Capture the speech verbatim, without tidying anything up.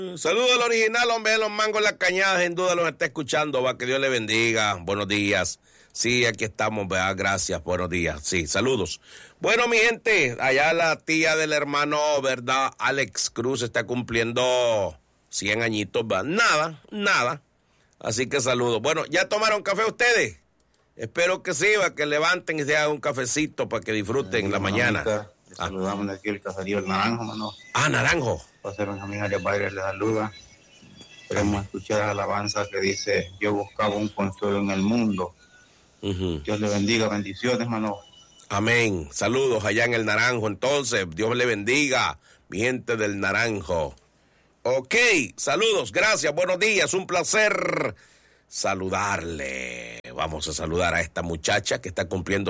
Saludos al original, hombre de los mangos en las cañadas, sin duda los está escuchando, va, que Dios le bendiga, buenos días. Sí, aquí estamos, ¿verdad? Gracias, buenos días, sí, saludos. Bueno, mi gente, allá la tía del hermano, ¿verdad? Alex Cruz está cumpliendo cien añitos, ¿verdad? Nada, nada, así que saludos. Bueno, ¿ya tomaron café ustedes? Espero que sí, va, que levanten y se hagan un cafecito para que disfruten eh, la mañana. Mamita, le saludamos ah. aquí el caserío El Naranjo, mano. Ah, Naranjo. José Benjamín Arias Baires le saluda. Queremos escuchar la alabanza que dice: yo buscaba un consuelo en el mundo. Uh-huh. Dios le bendiga, bendiciones, mano. Amén. Saludos allá en el Naranjo. Entonces, Dios le bendiga, mi gente del Naranjo. Ok, saludos, gracias, buenos días, un placer saludarle. Vamos a saludar a esta muchacha que está cumpliendo